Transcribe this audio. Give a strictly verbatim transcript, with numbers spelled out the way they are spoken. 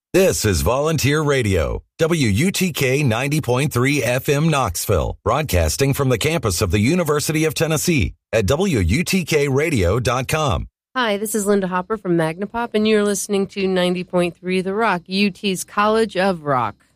This is Volunteer Radio, W U T K ninety point three F M Knoxville, broadcasting from the campus of the University of Tennessee at W U T K radio dot com. Hi, this is Linda Hopper from Magnapop, and you're listening to ninety point three The Rock, U T's College of Rock.